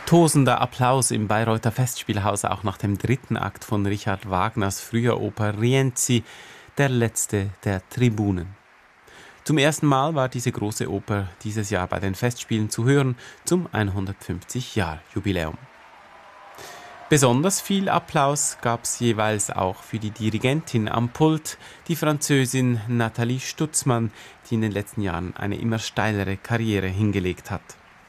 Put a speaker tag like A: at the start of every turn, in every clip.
A: Tosender Applaus im Bayreuther Festspielhaus auch nach dem dritten Akt von Richard Wagners früher Oper Rienzi, der letzte der Tribunen. Zum ersten Mal war diese große Oper dieses Jahr bei den Festspielen zu hören, zum 150-Jahr-Jubiläum. Besonders viel Applaus gab es jeweils auch für die Dirigentin am Pult, die Französin Nathalie Stutzmann, die in den letzten Jahren eine immer steilere Karriere hingelegt hat.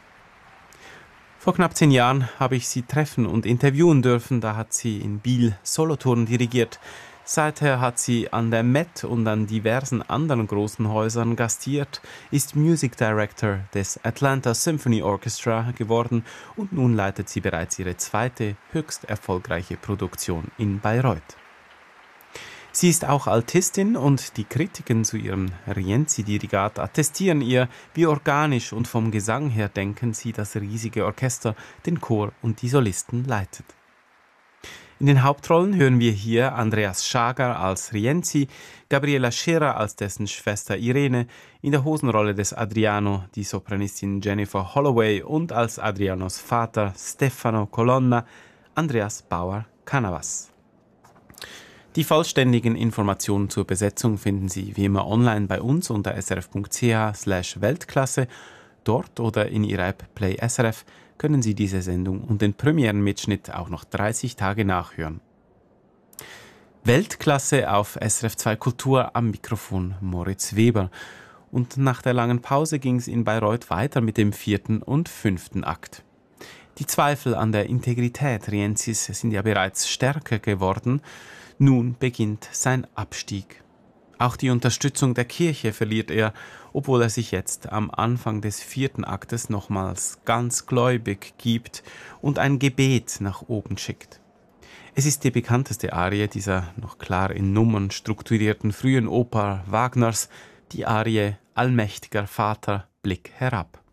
A: Vor knapp 10 Jahren habe ich sie treffen und interviewen dürfen, da hat sie in Biel Solothurn dirigiert. Seither hat sie an der Met und an diversen anderen großen Häusern gastiert, ist Music Director des Atlanta Symphony Orchestra geworden und nun leitet sie bereits ihre zweite, höchst erfolgreiche Produktion in Bayreuth. Sie ist auch Altistin und die Kritiken zu ihrem Rienzi-Dirigat attestieren ihr, wie organisch und vom Gesang her denken sie das riesige Orchester, den Chor und die Solisten leitet. In den Hauptrollen hören wir hier Andreas Schager als Rienzi, Gabriela Scherer als dessen Schwester Irene, in der Hosenrolle des Adriano die Sopranistin Jennifer Holloway und als Adrianos Vater Stefano Colonna Andreas Bauer-Canavas. Die vollständigen Informationen zur Besetzung finden Sie wie immer online bei uns unter srf.ch/Weltklasse. Dort oder in Ihrer App Play SRF können Sie diese Sendung und den Premierenmitschnitt auch noch 30 Tage nachhören. Weltklasse auf SRF 2 Kultur, am Mikrofon Moritz Weber. Und nach der langen Pause ging es in Bayreuth weiter mit dem 4. und 5. Akt. Die Zweifel an der Integrität Rienzis sind ja bereits stärker geworden. Nun beginnt sein Abstieg. Auch die Unterstützung der Kirche verliert er, obwohl er sich jetzt am Anfang des 4. Aktes nochmals ganz gläubig gibt und ein Gebet nach oben schickt. Es ist die bekannteste Arie dieser noch klar in Nummern strukturierten frühen Oper Wagners, die Arie Allmächtiger Vater, Blick herab.